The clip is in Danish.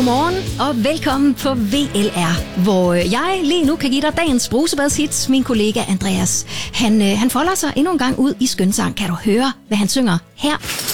Godmorgen og velkommen på VLR, hvor jeg lige nu kan give dig dagens brusebadshits. Min kollega Andreas, han folder sig endnu en gang ud i skønsang. Kan du høre, hvad han synger her?